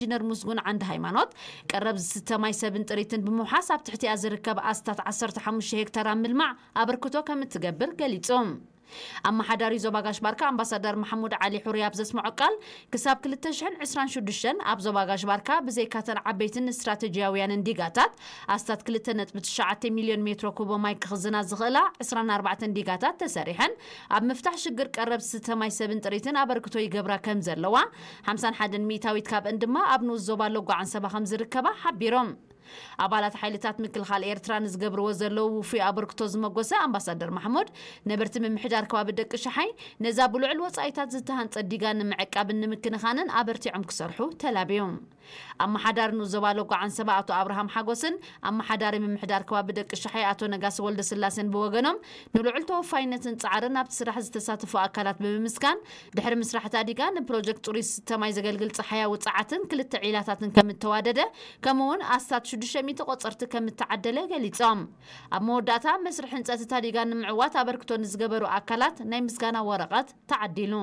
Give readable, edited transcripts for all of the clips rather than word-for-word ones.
ኢንጂነር ሙስጉን عند ሃይማኖት ቀረብ ዝተማይ ሰብን ጥሪትን ብምውሓስ ኣብ ትሕቲ ኣዝርከብ ኣስታት 15 ሄክታር ምልማዕ ኣበርክቶ ከም ትገብር ገሊጾም ኣማሓዳሪ ዞባ ጋሽባርካ ኣምባሳደር መሐሙድ ዓሊ ሑሪያብ ዘስምዖ ቃል ክሳብ 2026 ኣብ ዞባ ጋሽባርካ ብዘይካተን ዓበይትን ስትራቴጂያውያን ዲጋታት ኣስታት 2.9 ሚልዮን ሜትሮ ኩቦ ማይ ክኽዝና ዝኽእላ 24 ዲጋታት ተሰሪሐን ኣብ ምፍታሕ ሽግር ቀረብ ዝተማይ ሰብን ጥሪትን ኣበርክቶ ይገብራ ከም ዘለዋ 51 ሚታዊት ካብ እንድማ ኣብ ንኡስ ዞባ ለጓዓን ሰባ ከም ዝርከባ ሓቢሮም አባላት ኃይልታት ምክልኻል ኤርትራን ዝገብርዎ ዘለው ውፉይ አበርክቶ ዝመጎሰ አምባሳደር መሐሙድ ነበርቲ ምምሕዳር ከባቢ ደቂ ሸሓይ ነዛ ብልዕል ወጻኢታት ዝተሃንጸ ዲጋን ንምዕቃብ ንምክንኻንን ኣበርቲዖም ክሰርሑ ተላብዮም አማሓዳር ንዘባሎ ጓዓን ሰባ አቶ አብርሃም ሓጎስን አማሓዳሪ ምምሕዳር ከባቢ ደቂ ሸሓይ አቶ ነጋስ ወልደ ስላሴን ብወገኖም ንልዕል ተወፋይነትን ጻዕርን ኣብ ስራሕ ዝተሳተፉ አካላት ብምስካን ድሕሪ ምስራሕታ ዲጋን ፕሮጀክት ቱሪስት ተማይ ዘገልግል ጸሓያዊ ጻዓትን ክልተ ዒላታትን ከም ተዋደደ ከምውን ኣስታት 600 ቆጽርቲ ከም ተዓደለ ገሊጾም ኣብ መወዳእታ መስርሕ ህንጸት ታዲጋን ንምዕዋት አበርክቶ ንዝገበሩ አካላት ናይ ምስጋና ወረቀት ተዓዲሉ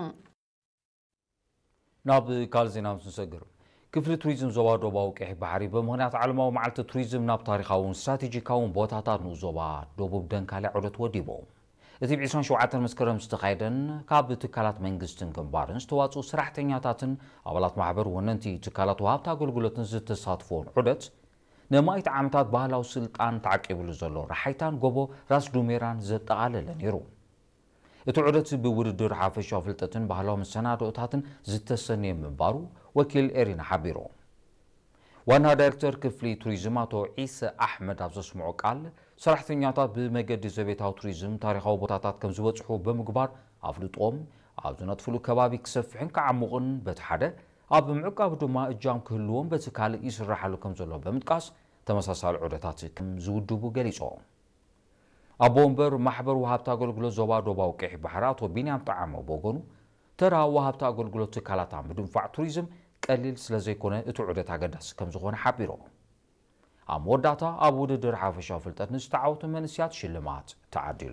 ናብ ካልዜና ምስሰግር ክፍሊ ቱሪዝም ዞባ ዶባው ቀይ ባህሪ በመሆናት ዓለማዊ ማዓልቲ ቱሪዝም ናብ ታሪኻውን ስትራቴጂካውን ቦታታት ዞባ ዶቡብ ደንካለ ዑደት ወዲቦም እቲ ብ27 መስከረም ዝተኻየደን ካብ ትካላት መንግስትን ግንባርን ዝተዋጽኡ ስራሕተኛታትን ኣባላት ማሕበር ወነንቲ ትካላት ወሃብቲ ኣገልግሎትን ዝተሳትፉን ዑደት ነማይት ዓመታት ባህላዊ ስልጣን ተዓቂብሉ ዘሎ ራሓይታን ጎቦ ራስ ዱሜራን ዘጠቓለለ ነይሩ እቲ ዑደት ብውድድር ሓፈሻዊ ፍልጠትን ባህላዊ መሰናዶታትን ዝተሰነየ ምንባሩ ወኪል ኤሪና ሓቢሮ ዋና ዳይሬክተር ክፍሊ ቱሪዝም አቶ ዒሳ አሕመድ ኣብ ዘስምዖ ቃል ሰራሕተኛታት ብመገዲ ዘቤታዊ ቱሪዝም ታሪኻዊ ቦታታት ከም ዝበጽሑ ብምግባር ኣፍልጦም ኣብ ዝነጥፍሉ ከባቢ ክሰፍሕን ከዓሙቕን በቲ ሓደ ኣብ ምዕቃብ ድማ እጃም ክህልዎም በቲ ካልእ ይስራሓሉ ከም ዘሎ ብምጥቃስ ተመሳሳሊ ዑደታት ከም ዝውድቡ ገሊጾም ኣብ ቦምበር ማሕበር ወሃብቲ ኣገልግሎት ዞባ ዶባው ቀይ ባህሪ አቶ ቢንያም ጣዓሞ በጎኑ ተራ ወሃብቲ ኣገልግሎት ትካላት ምድንፋዕ ቱሪዝም ቀሊል ስለዘይኮነ እቲ ዑደት ኣገዳሲ ከም ዝኾነ ሓቢሮ ኣብ መወዳእታ ኣብ ውድድር ሓፈሻዊ ፍልጠት ንዝተዓወቱ መንስያት ሽልማት ተዓዲሉ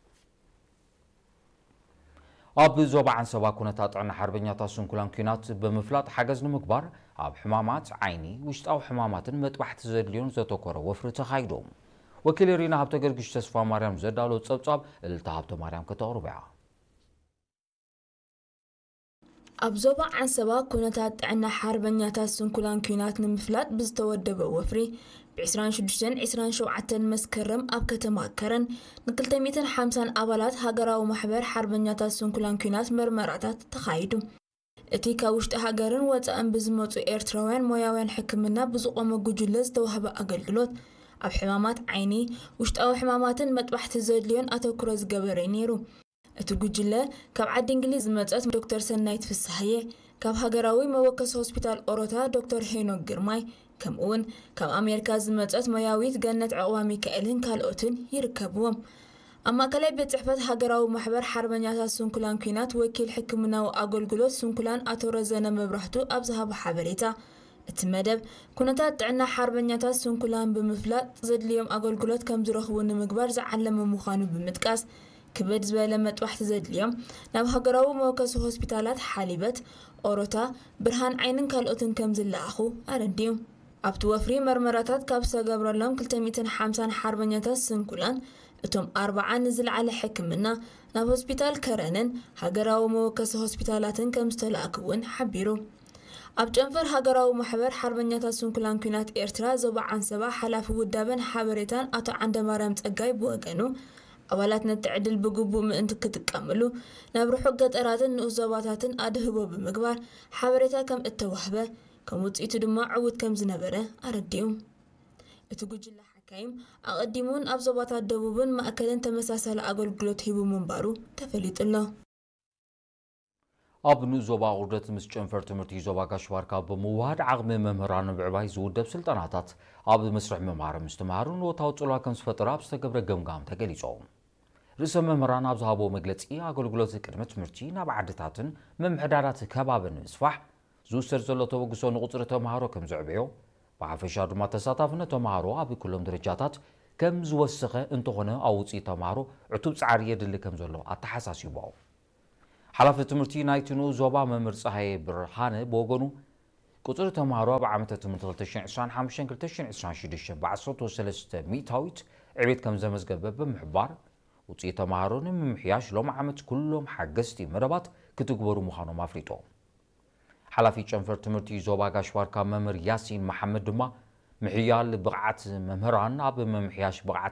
ኣብ ዞባ ዓንሰባ ኩነታት ጥዕና ሓርበኛታት ስንኩላን ኩናት ብምፍላጥ ሓገዝ ንምግባር ኣብ ሕማማት ዓይኒ ውሽጣዊ ሕማማትን መጥባሕቲ ዘድልዮን ዘተኮረ ወፍሪ ተኻይዶም ወኪል ሪና ሃብተ ገርግሽ ተስፋ ማርያም ዘዳሎ ጸብጻብ እልልታ ሃብተ ማርያም ከተቕርብያ ኣብ ዞባ ዓንሰባ ኩነታት ጥዕና ሓርበኛታት ስንኩላን ኩናት ንምፍላጥ ብዝተወደበ ወፍሪ ብ26-27 መስከረም ኣብ ከተማ ከረን ን250 ኣባላት ሃገራዊ ማሕበር ሓርበኛታት ስንኩላን ኩናት መርመራታት ተኻይዱ እቲ ካብ ውሽጢ ሃገርን ወጻእን ብዝመጹ ኤርትራውያን ሞያውያን ሕክምና ብዝቆመ ጉጅለ ዝተዋህበ ኣገልግሎት ኣብ ሕማማት ዓይኒ ውሽጣዊ ሕማማትን መጥባሕቲ ዘድልዮን ኣተኩሮ ዝገበረ ነይሩ እቲ ጉጅለ ካብ ዓዲ እንግሊዝ ዝመጸት ዶክተር ሰናይት ፍሳሐየ ካብ ሃገራዊ መወከሲ ሆስፒታል ኦሮታ ዶክተር ሄኖክ ግርማይ ከምኡውን ካብ ኣሜሪካ ዝመጸት ሞያዊት ገነት ዕቕባ ሚካኤልን ካልኦትን ይርከብዎም ኣብ ማእከላይ ቤት ጽሕፈት ሃገራዊ ማሕበር ሓርበኛታት ስንኩላን ኩናት ወኪል ሕክምናዊ ኣገልግሎት ስንኩላን ኣቶ ረዘነ መብራህቱ ኣብ ዝሃቦ ሓበሬታ እቲ መደብ ኩነታት ጥዕና ሓርበኛታት ስንኩላን ብምፍላጥ ዘድልዮም ኣገልግሎት ከም ዝረኽቡ ንምግባር ዝዓለመ ምዃኑ ብምጥቃስ ክበድ ዝበለ መጥባሕቲ ዘድልዮም ናብ ሃገራዊ መወከሲ ሆስፒታላት ሓሊበት ኦሮታ ብርሃን ዓይንን ካልኦትን ከም ዝለኣኹ ኣረድዮም ኣብቲ ወፍሪ መርመራታት ካብ ዝተገብረሎም 250 ሓርበኛታት ስንኩላን እቶም 40 ንዝለዓለ ሕክምና ናብ ሆስፒታል ከረንን ሃገራዊ መወከሲ ሆስፒታላትን ከም ዝተላእክውን ሓቢሩ ኣብ ጨንፈር ሃገራዊ ማሕበር ሓርበኛታት ስንኩላን ኩናት ኤርትራ ዞባ ዓንሰባ ሓላፊ ውዳበን ሓበሬታን አቶ ዓንደማርያም ጸጋይ ብወገኑ ኣባላት ነቲ ዕድል ብግቡእ ምእንቲ ክትቀምሉ ናብ ርሑቕ ገጠራትን ንኡስ ዞባታትን ኣድህቦ ብምግባር ሓበሬታ ከም እተዋህበ ከም ውጽኢቱ ድማ ዕውት ከም ዝነበረ ኣረዲኡ እቲ ጉጅለ ሓካይም ኣቐዲሙን ኣብ ዞባታት ደቡብን ማእከልን ተመሳሳሊ ኣገልግሎት ሂቡ ምንባሩ ተፈሊጡሎ ኣብ ንዞባ ዑደት ምስ ጨንፈር ትምህርቲ ዞባ ጋሽባርካ ብምውሃድ ዓቕሚ መምህራን ንምዕባይ ዝውደብ ስልጠናታት ኣብ መስርሕ ምምሃር ምስትምሃሩ ንወታዊ ጽልዋ ከም ዝፈጠረ ኣብ ዝተገብረ ገምጋም ተገሊጾም ርእሰ መምህራን ኣብ ዝሃቦ መግለጺ ኣገልግሎት ቅድመ ትምህርቲ ናብ ዓድታትን ምምሕዳራት ከባብን ምስፋሕ ዝውሰድ ዘሎ ተበግሶ ንቁጽሪ ተምሃሮ ከም ዝዕብዮ ብሓፈሻ ድማ ተሳታፍነት ተምሃሮ ኣብ ኩሎም ደረጃታት ከም ዝወሰኸ እንተኾነ ኣብ ውጽኢት ተምሃሮ ዕቱብ ጻዕሪ የድሊ ከም ዘሎ ኣተሓሳሲቦም ሓላፊ ትምህርቲ ናይቲ ንኡስ ዞባ መምህር ፀሃይ ብርሃነ ብወገኑ ቁፅሪ ተምሃሮ ኣብ ዓመተ ትምህርቲ 2025-2026 ብ13 ሚእታዊት ዕቤት ከም ዘመዝገበ ብምሕባር ውፅኢት ተምሃሮ ንምምሕያሽ ሎሚ ዓመት ኩሎም ሓገዝቲ መደባት ክትግበሩ ምዃኖም ኣፍሊጦም ሓላፊ ጨንፈር ትምህርቲ ዞባ ጋሽባርካ መምህር ያሲን መሐመድ ድማ ምሕያል ብቕዓት መምህራን ኣብ መምሕያሽ ብቕዓት